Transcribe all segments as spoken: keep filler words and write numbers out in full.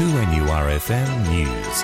two N U R F M News.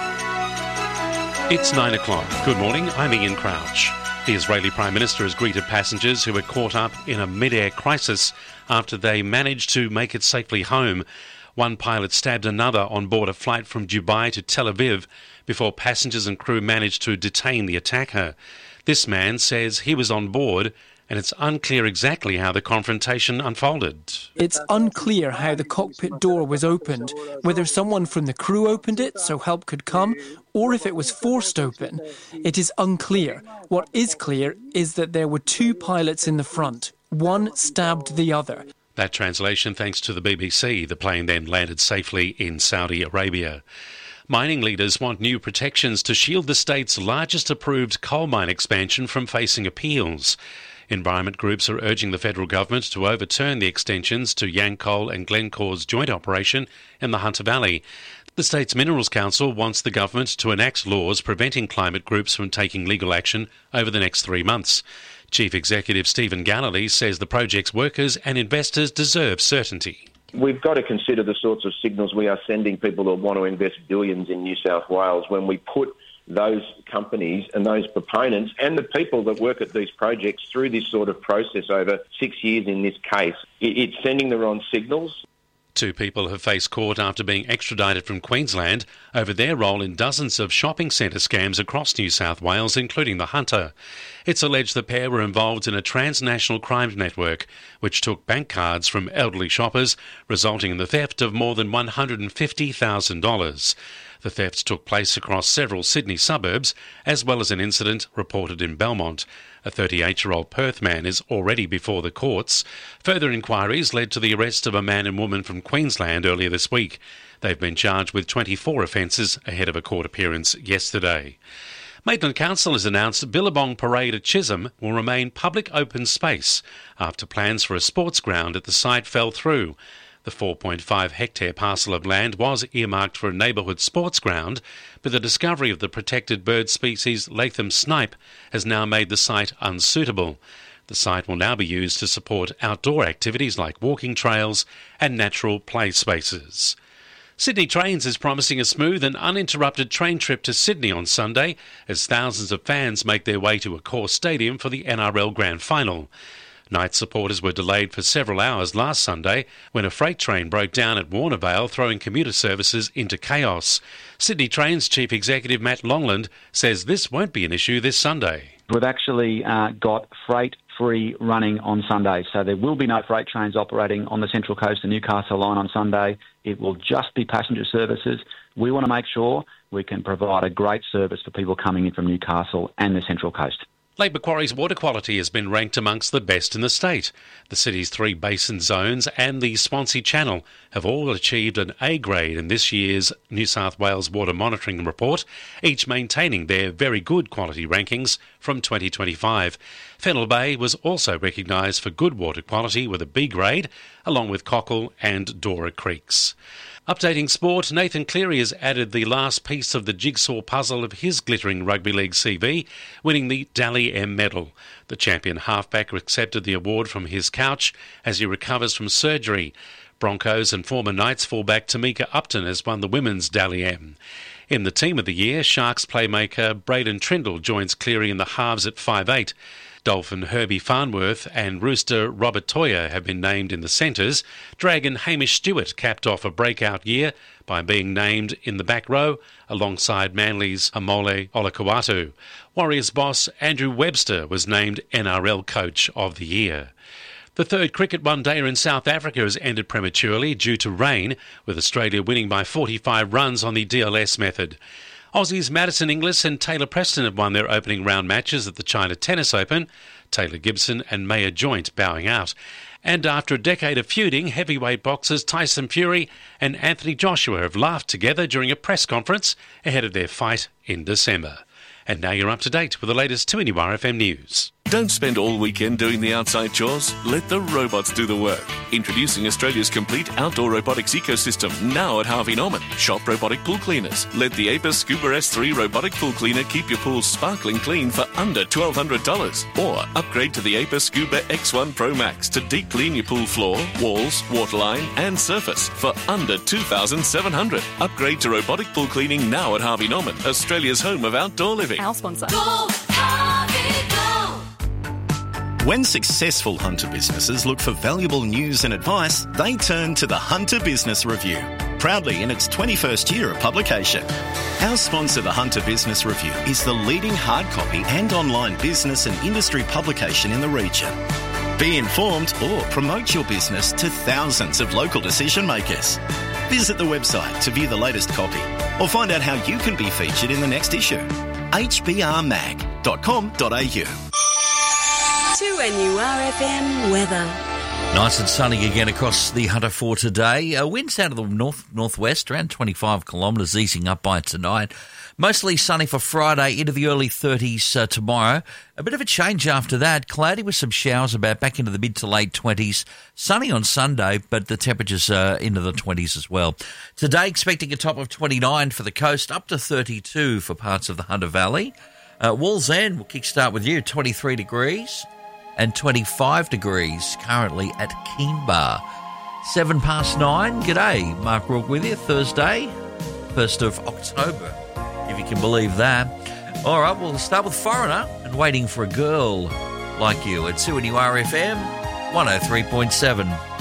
It's nine o'clock. Good morning, I'm Ian Crouch. The Israeli Prime Minister has greeted passengers who were caught up in a mid-air crisis after they managed to make it safely home. One pilot stabbed another on board a flight from Dubai to Tel Aviv before passengers and crew managed to detain the attacker. This man says he was on board, and it's unclear exactly how the confrontation unfolded. It's unclear how the cockpit door was opened, whether someone from the crew opened it so help could come, or if it was forced open. It is unclear. What is clear is that there were two pilots in the front. One stabbed the other. That translation thanks to the B B C. The plane then landed safely in Saudi Arabia. Mining leaders want new protections to shield the state's largest approved coal mine expansion from facing appeals. Environment groups are urging the federal government to overturn the extensions to Yancoal and Glencore's joint operation in the Hunter Valley. The state's Minerals Council wants the government to enact laws preventing climate groups from taking legal action over the next three months. Chief Executive Stephen Galilee says the project's workers and investors deserve certainty. We've got to consider the sorts of signals we are sending people that want to invest billions in New South Wales when we put those companies and those proponents and the people that work at these projects through this sort of process over six years in this case. It's sending the wrong signals. Two people have faced court after being extradited from Queensland over their role in dozens of shopping centre scams across New South Wales, including the Hunter. It's alleged the pair were involved in a transnational crime network which took bank cards from elderly shoppers, resulting in the theft of more than one hundred fifty thousand dollars. The thefts took place across several Sydney suburbs, as well as an incident reported in Belmont. A thirty-eight-year-old Perth man is already before the courts. Further inquiries led to the arrest of a man and woman from Queensland earlier this week. They've been charged with twenty-four offences ahead of a court appearance yesterday. Maitland Council has announced Billabong Parade at Chisholm will remain public open space after plans for a sports ground at the site fell through. The four point five hectare parcel of land was earmarked for a neighbourhood sports ground, but the discovery of the protected bird species Latham snipe has now made the site unsuitable. The site will now be used to support outdoor activities like walking trails and natural play spaces. Sydney Trains is promising a smooth and uninterrupted train trip to Sydney on Sunday as thousands of fans make their way to Accor Stadium for the N R L Grand Final. Night supporters were delayed for several hours last Sunday when a freight train broke down at Warnervale, throwing commuter services into chaos. Sydney Trains Chief Executive Matt Longland says this won't be an issue this Sunday. We've actually uh, got freight free running on Sunday, so there will be no freight trains operating on the Central Coast and Newcastle line on Sunday. It will just be passenger services. We want to make sure we can provide a great service for people coming in from Newcastle and the Central Coast. Lake Macquarie's water quality has been ranked amongst the best in the state. The city's three basin zones and the Swansea Channel have all achieved an A grade in this year's New South Wales Water Monitoring Report, each maintaining their very good quality rankings from twenty twenty-five. Fennell Bay was also recognised for good water quality with a B grade, along with Cockle and Dora Creeks. Updating sport, Nathan Cleary has added the last piece of the jigsaw puzzle of his glittering rugby league C V, winning the Dally M medal. The champion halfback accepted the award from his couch as he recovers from surgery. Broncos and former Knights fullback Tamika Upton has won the women's Dally M. In the team of the year, Sharks playmaker Braden Trindle joins Cleary in the halves at five eight. Dolphin Herbie Farnworth and Rooster Robert Toyer have been named in the centres. Dragon Hamish Stewart capped off a breakout year by being named in the back row alongside Manly's Amole Olakau'atu. Warriors boss Andrew Webster was named N R L Coach of the Year. The third cricket one-dayer in South Africa has ended prematurely due to rain, with Australia winning by forty-five runs on the D L S method. Aussies Madison Inglis and Taylor Preston have won their opening round matches at the China Tennis Open, Taylor Gibson and Maya Joint bowing out. And after a decade of feuding, heavyweight boxers Tyson Fury and Anthony Joshua have laughed together during a press conference ahead of their fight in December. And now you're up to date with the latest two N U R F M news. Don't spend all weekend doing the outside chores. Let the robots do the work. Introducing Australia's complete outdoor robotics ecosystem, now at Harvey Norman. Shop robotic pool cleaners. Let the Apis Scuba S three robotic pool cleaner keep your pool sparkling clean for under twelve hundred dollars. Or upgrade to the Apis Scuba X one Pro Max to deep clean your pool floor, walls, waterline and surface for under two thousand seven hundred dollars. Upgrade to robotic pool cleaning now at Harvey Norman, Australia's home of outdoor living. Our sponsor. Go, Harvey, go! When successful hunter businesses look for valuable news and advice, they turn to the Hunter Business Review, proudly in its twenty-first year of publication. Our sponsor, the Hunter Business Review, is the leading hard copy and online business and industry publication in the region. Be informed or promote your business to thousands of local decision makers. Visit the website to view the latest copy or find out how you can be featured in the next issue. h b r mag dot com dot a u. To N U R F M weather. Nice and sunny again across the Hunter for today. Uh, winds out of the north northwest, around twenty-five kilometres, easing up by tonight. Mostly sunny for Friday, into the early thirties uh, tomorrow. A bit of a change after that. Cloudy with some showers about back into the mid to late twenties. Sunny on Sunday, but the temperatures are into the twenties as well. Today, expecting a top of twenty-nine for the coast, up to thirty-two for parts of the Hunter Valley. Uh, Walls End will kickstart with you, twenty-three degrees. And twenty-five degrees currently at Keenbar. Seven past nine. G'day, Mark Rourke with you. Thursday, first of October, if you can believe that. All right, we'll start with Foreigner and Waiting for a Girl Like You at two N U R F M one oh three point seven.